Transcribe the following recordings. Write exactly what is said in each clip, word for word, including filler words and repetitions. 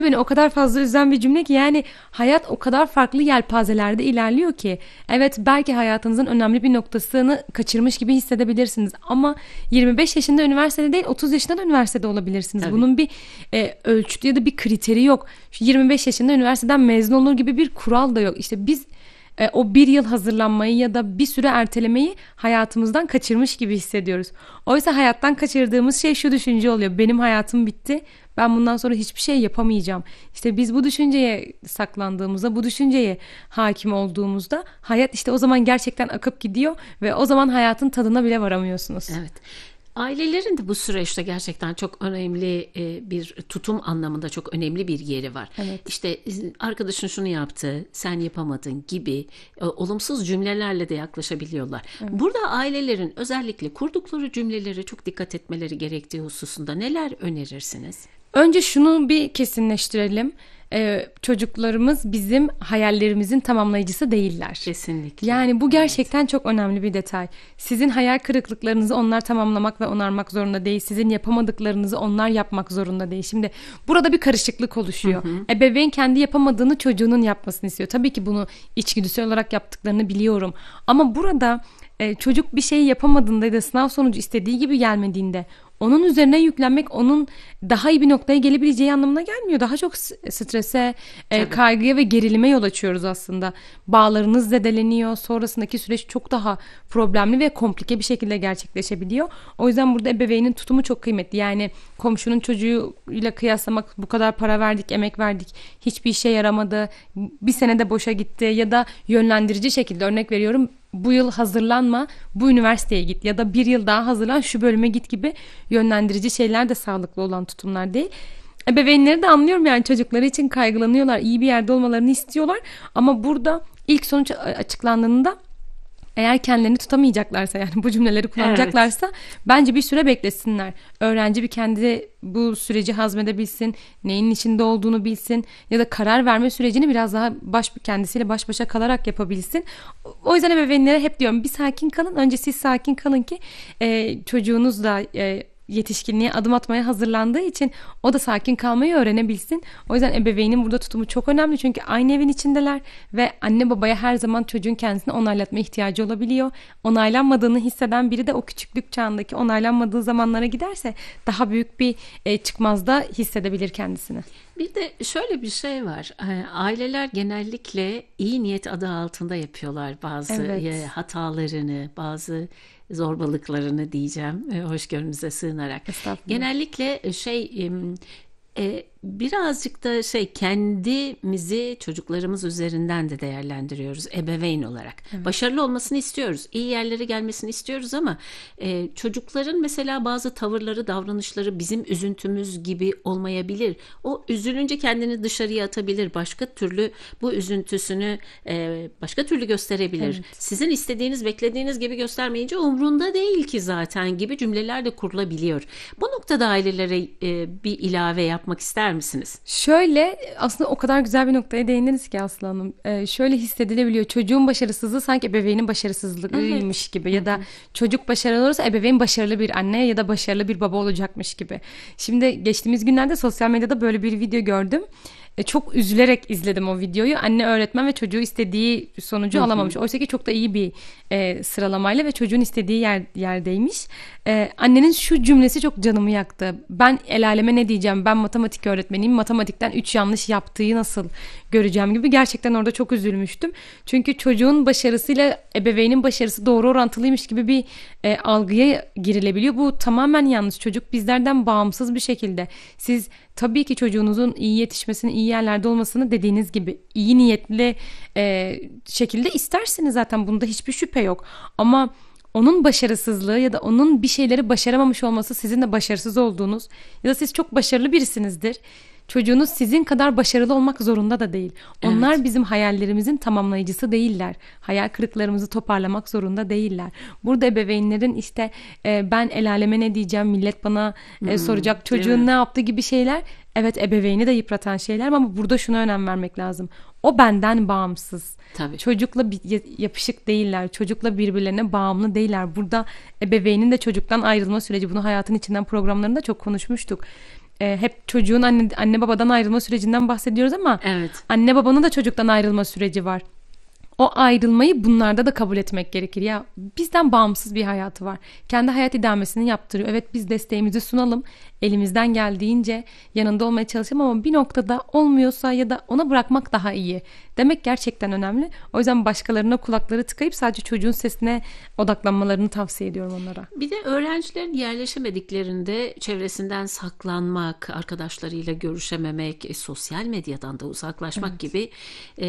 Beni o kadar fazla üzen bir cümle ki, yani hayat o kadar farklı yelpazelerde ilerliyor ki. Evet, belki hayatınızın önemli bir noktasını kaçırmış gibi hissedebilirsiniz ama yirmi beş yaşında üniversitede değil, otuz yaşında da üniversitede olabilirsiniz. Tabii. Bunun bir e, ölçütü ya da bir kriteri yok. Şu yirmi beş yaşında üniversiteden mezun olur gibi bir kural da yok. İşte biz e, o bir yıl hazırlanmayı ya da bir süre ertelemeyi hayatımızdan kaçırmış gibi hissediyoruz. Oysa hayattan kaçırdığımız şey şu düşünce oluyor: benim hayatım bitti, ben bundan sonra hiçbir şey yapamayacağım. İşte biz bu düşünceye saklandığımızda, bu düşünceye hakim olduğumuzda hayat işte o zaman gerçekten akıp gidiyor ve o zaman hayatın tadına bile varamıyorsunuz. Evet. Ailelerin de bu süreçte gerçekten çok önemli e, bir tutum anlamında çok önemli bir yeri var. Evet. İşte e, arkadaşın şunu yaptı, sen yapamadın gibi e, olumsuz cümlelerle de yaklaşabiliyorlar. Evet. Burada ailelerin özellikle kurdukları cümlelere çok dikkat etmeleri gerektiği hususunda neler önerirsiniz? Önce şunu bir kesinleştirelim. Ee, çocuklarımız bizim hayallerimizin tamamlayıcısı değiller. Kesinlikle. Yani bu gerçekten evet. çok önemli bir detay. Sizin hayal kırıklıklarınızı onlar tamamlamak ve onarmak zorunda değil. Sizin yapamadıklarınızı onlar yapmak zorunda değil. Şimdi burada bir karışıklık oluşuyor. Hı hı. Ebeveyn kendi yapamadığını çocuğunun yapmasını istiyor. Tabii ki bunu içgüdüsel olarak yaptıklarını biliyorum. Ama burada e, çocuk bir şeyi yapamadığında ya da sınav sonucu istediği gibi gelmediğinde onun üzerine yüklenmek onun daha iyi bir noktaya gelebileceği anlamına gelmiyor. Daha çok strese, e, kaygıya ve gerilime yol açıyoruz aslında. Bağlarınız zedeleniyor. Sonrasındaki süreç çok daha problemli ve komplike bir şekilde gerçekleşebiliyor. O yüzden burada ebeveynin tutumu çok kıymetli. Yani komşunun çocuğuyla kıyaslamak, bu kadar para verdik, emek verdik, hiçbir işe yaramadı, bir sene de boşa gitti ya da yönlendirici şekilde örnek veriyorum, bu yıl hazırlanma, bu üniversiteye git ya da bir yıl daha hazırlan, şu bölüme git gibi yönlendirici şeyler de sağlıklı olan tutumlar değil. Ebeveynleri de anlıyorum, yani çocukları için kaygılanıyorlar, iyi bir yerde olmalarını istiyorlar ama burada ilk sonuç açıklandığında eğer kendilerini tutamayacaklarsa, yani bu cümleleri kullanacaklarsa evet. bence bir süre beklesinler. Öğrenci bir kendi bu süreci hazmedebilsin, neyin içinde olduğunu bilsin ya da karar verme sürecini biraz daha baş kendisiyle baş başa kalarak yapabilsin. O yüzden ebeveynlere hep diyorum, bir sakin kalın. Önce siz sakin kalın ki e, çocuğunuz da e, yetişkinliğe adım atmaya hazırlandığı için o da sakin kalmayı öğrenebilsin. O yüzden ebeveynin burada tutumu çok önemli. Çünkü aynı evin içindeler ve anne babaya her zaman çocuğun kendisini onaylatma ihtiyacı olabiliyor. Onaylanmadığını hisseden biri de o küçüklük çağındaki onaylanmadığı zamanlara giderse daha büyük bir e, çıkmazda hissedebilir kendisini. Bir de şöyle bir şey var. Aileler genellikle iyi niyet adı altında yapıyorlar bazı evet. hatalarını, bazı zorbalıklarını diyeceğim, hoşgörümüze sığınarak. Genellikle şey e, birazcık da şey kendimizi çocuklarımız üzerinden de değerlendiriyoruz ebeveyn olarak. Evet. Başarılı olmasını istiyoruz, iyi yerlere gelmesini istiyoruz ama e, çocukların mesela bazı tavırları, davranışları bizim üzüntümüz gibi olmayabilir. O üzülünce kendini dışarıya atabilir, başka türlü bu üzüntüsünü e, başka türlü gösterebilir. Evet. Sizin istediğiniz, beklediğiniz gibi göstermeyince umrunda değil ki zaten gibi cümleler de kurulabiliyor. Bu noktada ailelere e, bir ilave yapmak ister misiniz? Şöyle, aslında o kadar güzel bir noktaya değindiniz ki Aslı Hanım. Ee, şöyle hissedilebiliyor. Çocuğun başarısızlığı sanki ebeveynin başarısızlığıymış evet. gibi ya da çocuk başarılı olursa ebeveyn başarılı bir anne ya da başarılı bir baba olacakmış gibi. Şimdi geçtiğimiz günlerde sosyal medyada böyle bir video gördüm. Çok üzülerek izledim o videoyu. Anne öğretmen ve çocuğu istediği sonucu hı hı. alamamış. Oysa ki çok da iyi bir e, sıralamayla ve çocuğun istediği yer, yerdeymiş. E, annenin şu cümlesi çok canımı yaktı. Ben el aleme ne diyeceğim? Ben matematik öğretmeniyim. Matematikten üç yanlış yaptığı nasıl göreceğim gibi. Gerçekten orada çok üzülmüştüm. Çünkü çocuğun başarısıyla ebeveynin başarısı doğru orantılıymış gibi bir e, algıya girilebiliyor. Bu tamamen yanlış. Çocuk bizlerden bağımsız bir şekilde. Siz tabii ki çocuğunuzun iyi yetişmesini, iyi yerlerde olmasını dediğiniz gibi iyi niyetli e, şekilde istersiniz zaten. Bunda hiçbir şüphe yok. Ama onun başarısızlığı ya da onun bir şeyleri başaramamış olması sizin de başarısız olduğunuz ya da siz çok başarılı birisinizdir. Çocuğunuz sizin kadar başarılı olmak zorunda da değil. Onlar evet. bizim hayallerimizin tamamlayıcısı değiller. Hayal kırıklarımızı toparlamak zorunda değiller. Burada ebeveynlerin işte e, ben el aleme ne diyeceğim, millet bana e, hmm, soracak, çocuğun ne yaptı gibi şeyler. Evet, ebeveyni de yıpratan şeyler ama burada şuna önem vermek lazım. O benden bağımsız. Tabii. Çocukla yapışık değiller. Çocukla birbirlerine bağımlı değiller. Burada ebeveynin de çocuktan ayrılma süreci. Bunu hayatın içinden programlarında çok konuşmuştuk. e, hep çocuğun anne, anne babadan ayrılma sürecinden bahsediyoruz ama evet. anne babanın da çocuktan ayrılma süreci var. O ayrılmayı bunlarda da kabul etmek gerekir. Ya bizden bağımsız bir hayatı var. Kendi hayat idamesini yaptırıyor. Evet, biz desteğimizi sunalım. Elimizden geldiğince yanında olmaya çalışalım ama bir noktada olmuyorsa ya da ona bırakmak daha iyi demek gerçekten önemli. O yüzden başkalarına kulakları tıkayıp sadece çocuğun sesine odaklanmalarını tavsiye ediyorum onlara. Bir de öğrencilerin yerleşemediklerinde çevresinden saklanmak, arkadaşlarıyla görüşememek, e, sosyal medyadan da uzaklaşmak evet. gibi e,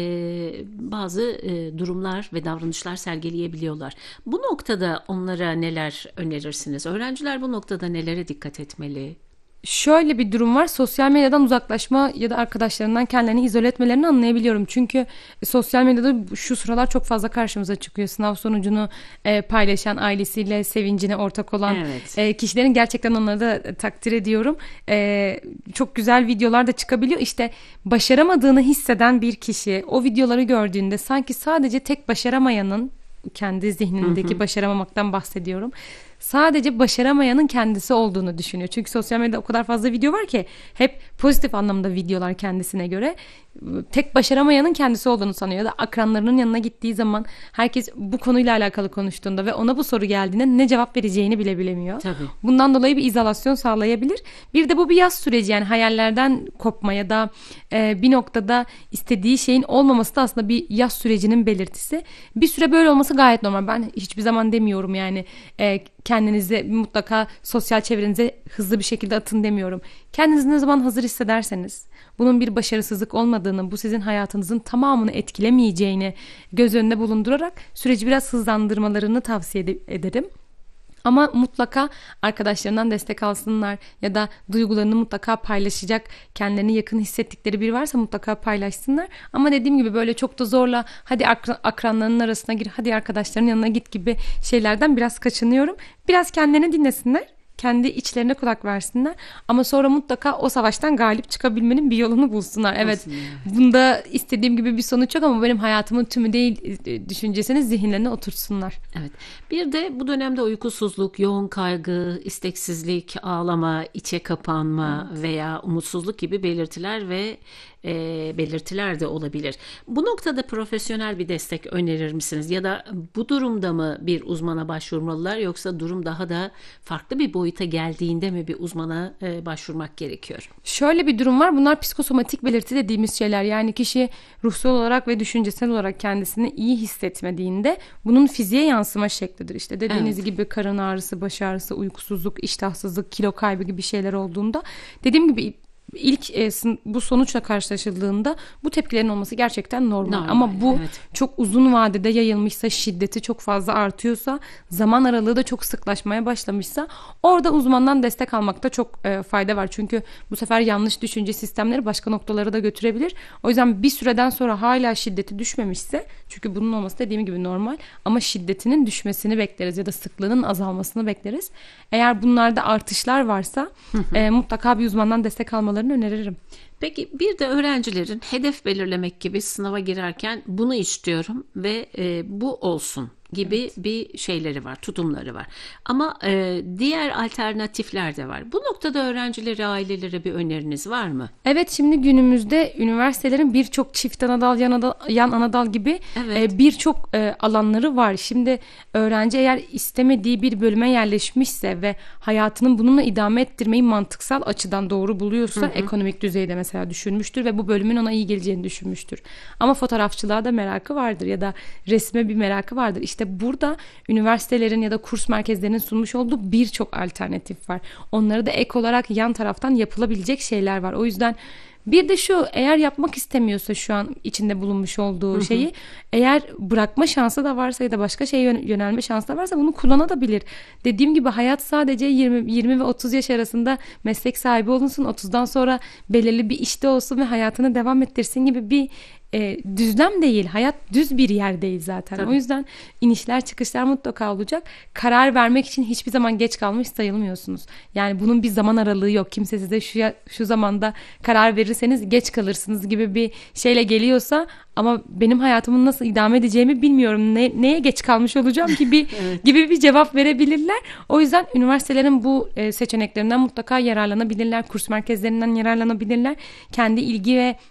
bazı e, durumlar ve davranışlar sergileyebiliyorlar. Bu noktada onlara neler önerirsiniz? Öğrenciler bu noktada nelere dikkat etmeli? Şöyle bir durum var. Sosyal medyadan uzaklaşma ya da arkadaşlarından kendilerini izole etmelerini anlayabiliyorum. Çünkü sosyal medyada şu sıralar çok fazla karşımıza çıkıyor. Sınav sonucunu e, paylaşan, ailesiyle sevincine ortak olan evet. e, kişilerin gerçekten onları da takdir ediyorum. E, çok güzel videolar da çıkabiliyor. İşte başaramadığını hisseden bir kişi o videoları gördüğünde sanki sadece tek başaramayanın, kendi zihnindeki hı hı. başaramamaktan bahsediyorum, sadece başaramayanın kendisi olduğunu düşünüyor. Çünkü sosyal medyada o kadar fazla video var ki hep pozitif anlamda videolar kendisine göre. Tek başaramayanın kendisi olduğunu sanıyor. Ya da akranlarının yanına gittiği zaman herkes bu konuyla alakalı konuştuğunda ve ona bu soru geldiğinde ne cevap vereceğini bile bilemiyor. Tabii. Bundan dolayı bir izolasyon sağlayabilir. Bir de bu bir yaz süreci, yani hayallerden kopma ya da e, bir noktada istediği şeyin olmaması da aslında bir yaz sürecinin belirtisi. Bir süre böyle olması gayet normal. Ben hiçbir zaman demiyorum yani e, kendinizi mutlaka sosyal çevrenize hızlı bir şekilde atın demiyorum. Kendinizi ne zaman hazır hissederseniz, bunun bir başarısızlık olmadığını, bu sizin hayatınızın tamamını etkilemeyeceğini göz önünde bulundurarak süreci biraz hızlandırmalarını tavsiye ederim. Ama mutlaka arkadaşlarından destek alsınlar ya da duygularını mutlaka paylaşacak, kendilerini yakın hissettikleri biri varsa mutlaka paylaşsınlar. Ama dediğim gibi böyle çok da zorla hadi akranlarının arasına gir, hadi arkadaşların yanına git gibi şeylerden biraz kaçınıyorum. Biraz kendilerini dinlesinler, kendi içlerine kulak versinler ama sonra mutlaka o savaştan galip çıkabilmenin bir yolunu bulsunlar. Evet, aslında. Bunda istediğim gibi bir sonuç yok ama benim hayatımın tümü değil düşüncesini zihinlerine oturtsunlar. Evet. Bir de bu dönemde uykusuzluk, yoğun kaygı, isteksizlik, ağlama, içe kapanma evet. veya umutsuzluk gibi belirtiler ve e, belirtiler de olabilir. Bu noktada profesyonel bir destek önerir misiniz? Ya da bu durumda mı bir uzmana başvurmalılar yoksa durum daha da farklı bir boyuta geldiğinde mi bir uzmana e, başvurmak gerekiyor? Şöyle bir durum var. Bunlar psikosomatik belirti dediğimiz şeyler. Yani kişi ruhsal olarak ve düşüncesel olarak kendisini iyi hissetmediğinde bunun fiziğe yansıma şeklidir. İşte dediğiniz evet. gibi karın ağrısı, baş ağrısı, uykusuzluk, iştahsızlık, kilo kaybı gibi şeyler olduğunda, dediğim gibi İlk e, bu sonuçla karşılaşıldığında bu tepkilerin olması gerçekten normal. normal Ama bu evet. çok uzun vadede yayılmışsa, şiddeti çok fazla artıyorsa, zaman aralığı da çok sıklaşmaya başlamışsa orada uzmandan destek almakta çok e, fayda var. Çünkü bu sefer yanlış düşünce sistemleri başka noktalara da götürebilir. O yüzden bir süreden sonra hala şiddeti düşmemişse, çünkü bunun olması dediğim gibi normal, ama şiddetinin düşmesini bekleriz ya da sıklığının azalmasını bekleriz. Eğer bunlarda artışlar varsa e, mutlaka bir uzmandan destek almaları öneririm. Peki bir de öğrencilerin hedef belirlemek gibi sınava girerken bunu istiyorum ve e, bu olsun gibi evet. bir şeyleri var, tutumları var. Ama e, diğer alternatifler de var. Bu noktada öğrencilere, ailelere bir öneriniz var mı? Evet, şimdi günümüzde üniversitelerin birçok çift anadal, yan, adal, yan anadal gibi evet. e, birçok e, alanları var. Şimdi öğrenci eğer istemediği bir bölüme yerleşmişse ve hayatının bununla idame ettirmeyi mantıksal açıdan doğru buluyorsa, hı hı. ekonomik düzeyde mesela düşünmüştür ve bu bölümün ona iyi geleceğini düşünmüştür. Ama fotoğrafçılığa da merakı vardır ya da resme bir merakı vardır. İşte burada üniversitelerin ya da kurs merkezlerinin sunmuş olduğu birçok alternatif var. Onları da ek olarak yan taraftan yapılabilecek şeyler var. O yüzden bir de şu, eğer yapmak istemiyorsa şu an içinde bulunmuş olduğu hı hı. şeyi, eğer bırakma şansı da varsa ya da başka şeye yönelme şansı da varsa bunu kullanabilir. Dediğim gibi hayat sadece yirmi, yirmi ve otuz yaş arasında meslek sahibi olunsun, otuzdan sonra belirli bir işte olsun ve hayatını devam ettirsin gibi bir e, düzlem değil. Hayat düz bir yer değil zaten. Tabii. O yüzden inişler çıkışlar mutlaka olacak. Karar vermek için hiçbir zaman geç kalmış sayılmıyorsunuz. Yani bunun bir zaman aralığı yok. Kimse size şu şu zamanda karar verirseniz geç kalırsınız gibi bir şeyle geliyorsa, ama benim hayatımı nasıl idame edeceğimi bilmiyorum. Ne, neye geç kalmış olacağım ki bir Evet. gibi bir cevap verebilirler. O yüzden üniversitelerin bu e, seçeneklerinden mutlaka yararlanabilirler. Kurs merkezlerinden yararlanabilirler. Kendi ilgi ve